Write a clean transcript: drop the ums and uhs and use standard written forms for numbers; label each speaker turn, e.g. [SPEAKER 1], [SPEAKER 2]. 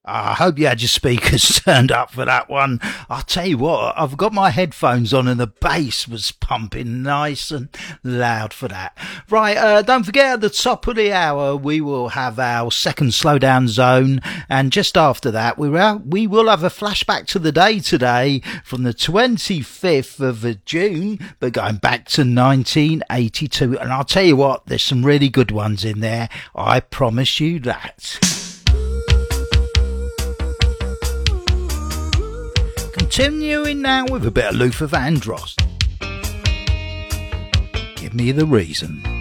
[SPEAKER 1] I hope you had your speakers turned up for that one. I'll tell you what, I've got my headphones on and the bass was pumping nice and loud for that. Right, don't forget at the top of the hour we will have our second slowdown zone, and just after that we will have a flashback to the day today from the 25th of June, but going back to 1982. And I'll tell you what, there's some really good ones in there, I promise you that. Continuing now with a bit of Luther Vandross. Give me the reason.